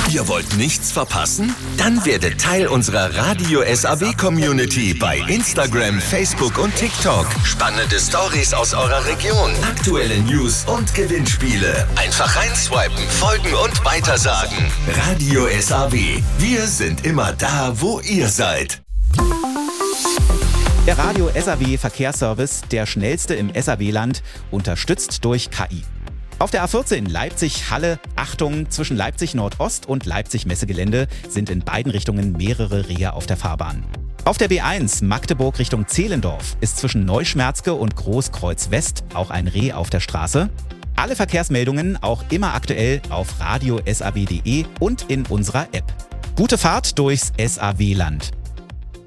Ihr wollt nichts verpassen? Dann werdet Teil unserer Radio SAW Community bei Instagram, Facebook und TikTok. Spannende Stories aus eurer Region, aktuelle News und Gewinnspiele. Einfach reinswipen, folgen und weitersagen. Radio SAW. Wir sind immer da, wo ihr seid. Der Radio SAW Verkehrsservice, der schnellste im SAW-Land, unterstützt durch KI. Auf der A14 Leipzig-Halle, Achtung, zwischen Leipzig-Nordost und Leipzig-Messegelände sind in beiden Richtungen mehrere Rehe auf der Fahrbahn. Auf der B1 Magdeburg Richtung Zehlendorf ist zwischen Neuschmerzke und Großkreuz West auch ein Reh auf der Straße. Alle Verkehrsmeldungen auch immer aktuell auf radiosab.de und in unserer App. Gute Fahrt durchs SAW-Land.